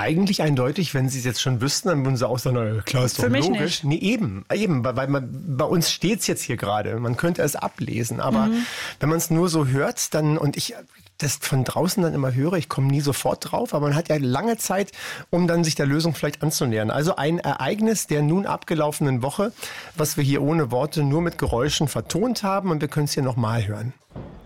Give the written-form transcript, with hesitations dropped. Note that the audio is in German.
eigentlich eindeutig, wenn Sie es jetzt schon wüssten, dann würden Sie auch sagen, na, klar, ist doch Für mich logisch. nicht. Nee, eben, weil bei uns steht es jetzt hier gerade. Man könnte es ablesen, aber wenn man es nur so hört, dann, und ich das von draußen dann immer höre, ich komme nie sofort drauf, aber man hat ja lange Zeit, um dann sich der Lösung vielleicht anzunähern. Also ein Ereignis der nun abgelaufenen Woche, was wir hier ohne Worte nur mit Geräuschen vertont haben, und wir können es hier nochmal hören.